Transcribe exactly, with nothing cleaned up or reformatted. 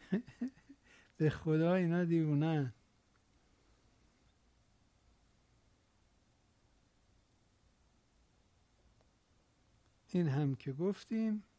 به خدا اینا دیوونن. این هم که گفتیم.